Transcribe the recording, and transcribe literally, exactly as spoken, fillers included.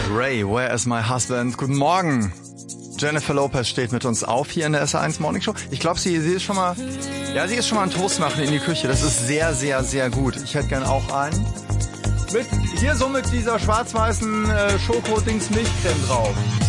Ray, Where is my husband? Guten Morgen. Jennifer Lopez steht mit uns auf hier in der S R eins Morning Show. Ich glaube, sie, sie ist schon mal, ja, sie ist schon mal einen Toast machen in die Küche. Das ist sehr, sehr, sehr gut. Ich hätte gern auch einen. Mit, hier so mit dieser schwarz-weißen äh, Schoko-Dings Milchcreme drauf.